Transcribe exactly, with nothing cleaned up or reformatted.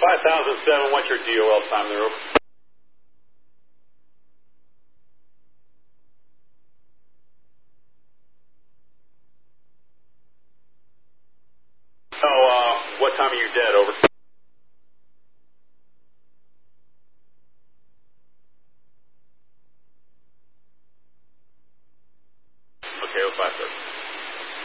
five thousand seven, what's your D O L time there? Over. So, uh, what time are you dead? Over.